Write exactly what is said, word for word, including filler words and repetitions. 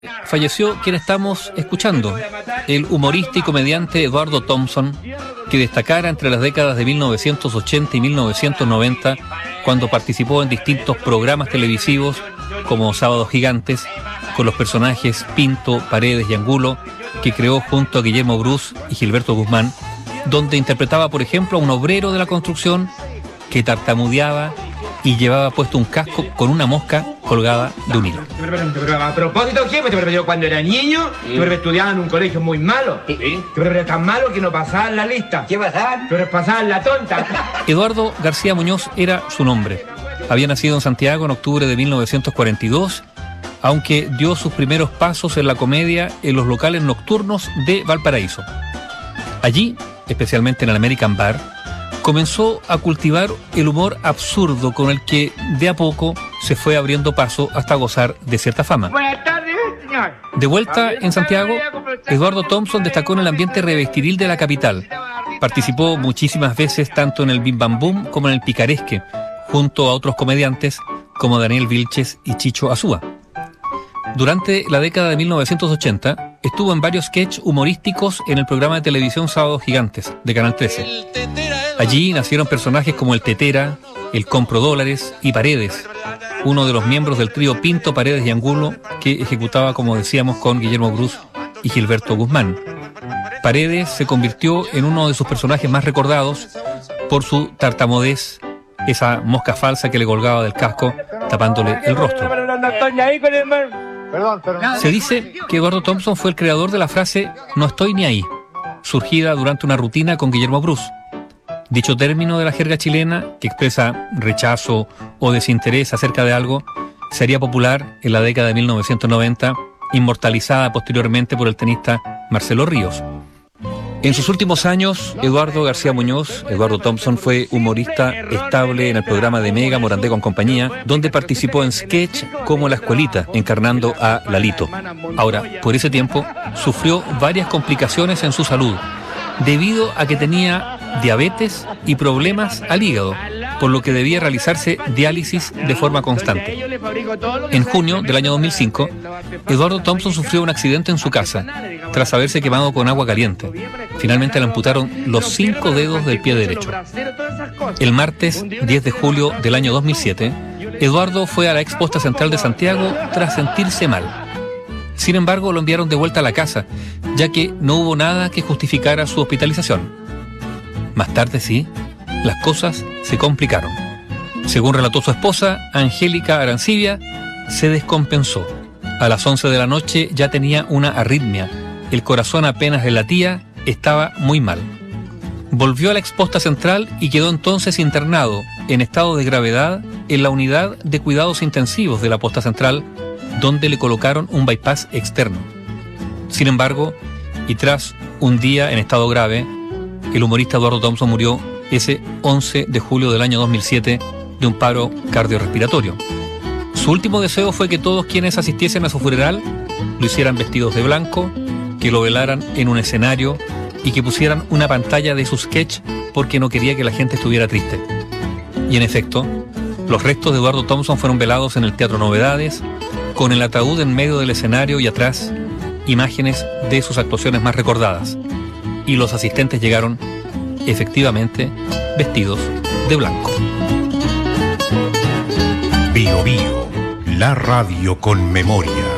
Falleció quien estamos escuchando, el humorista y comediante Eduardo Thompson, que destacara entre las décadas de mil novecientos ochenta y mil novecientos noventa, cuando participó en distintos programas televisivos como Sábados Gigantes, con los personajes Pinto, Paredes y Angulo, que creó junto a Guillermo Bruce y Gilberto Guzmán, donde interpretaba, por ejemplo, a un obrero de la construcción que tartamudeaba y llevaba puesto un casco con una mosca colgada de un hilo. A propósito, ¿qué? Yo cuando era niño, sí. Yo estudiaba en un colegio muy malo. ¿Sí? Yo era tan malo que no pasaba en la lista. ¿Qué pasaba? Pero pasaba en la tonta. Eduardo García Muñoz era su nombre. Había nacido en Santiago en octubre de mil novecientos cuarenta y dos, aunque dio sus primeros pasos en la comedia en los locales nocturnos de Valparaíso. Allí, especialmente en el American Bar, comenzó a cultivar el humor absurdo con el que de a poco se fue abriendo paso hasta gozar de cierta fama. Buenas tardes, señor. De vuelta en Santiago, Eduardo Thompson destacó en el ambiente revestiril de la capital. Participó muchísimas veces tanto en el Bim Bam Boom como en el Picaresque, junto a otros comediantes como Daniel Vilches y Chicho Azúa. Durante la década de mil novecientos ochenta, estuvo en varios sketches humorísticos en el programa de televisión Sábados Gigantes, de Canal trece. Allí nacieron personajes como el Tetera, el Compro Dólares y Paredes, uno de los miembros del trío Pinto, Paredes y Angulo, que ejecutaba, como decíamos, con Guillermo Bruce y Gilberto Guzmán. Paredes se convirtió en uno de sus personajes más recordados por su tartamudez, esa mosca falsa que le colgaba del casco tapándole el rostro. Se dice que Eduardo Thompson fue el creador de la frase "no estoy ni ahí", surgida durante una rutina con Guillermo Bruce. Dicho término de la jerga chilena, que expresa rechazo o desinterés acerca de algo, sería popular en la década de mil novecientos noventa, inmortalizada posteriormente por el tenista Marcelo Ríos. En sus últimos años, Eduardo García Muñoz, Eduardo Thompson, fue humorista estable en el programa de Mega Morandé con compañía, donde participó en sketch como La Escuelita, encarnando a Lalito. Ahora, por ese tiempo, sufrió varias complicaciones en su salud, debido a que tenía diabetes y problemas al hígado, por lo que debía realizarse diálisis de forma constante. En junio del año dos mil cinco, Eduardo Thompson sufrió un accidente en su casa, tras haberse quemado con agua caliente. Finalmente le amputaron los cinco dedos del pie derecho. El martes diez de julio del año dos mil siete, Eduardo fue a la Exposta Central de Santiago tras sentirse mal. Sin embargo, lo enviaron de vuelta a la casa, ya que no hubo nada que justificara su hospitalización. Más tarde, sí, las cosas se complicaron. Según relató su esposa, Angélica Arancibia, se descompensó. A las once de la noche ya tenía una arritmia, el corazón apenas le latía, estaba muy mal. Volvió a la Exposta Central y quedó entonces internado, en estado de gravedad, en la unidad de cuidados intensivos de la Posta Central, donde le colocaron un bypass externo. Sin embargo, y tras un día en estado grave, el humorista Eduardo Thompson murió ese once de julio del año dos mil siete de un paro cardiorrespiratorio. Su último deseo fue que todos quienes asistiesen a su funeral lo hicieran vestidos de blanco, que lo velaran en un escenario y que pusieran una pantalla de su sketch porque no quería que la gente estuviera triste. Y en efecto, los restos de Eduardo Thompson fueron velados en el Teatro Novedades, con el ataúd en medio del escenario y atrás imágenes de sus actuaciones más recordadas. Y los asistentes llegaron, efectivamente, vestidos de blanco. Bio Bio, la radio con memoria.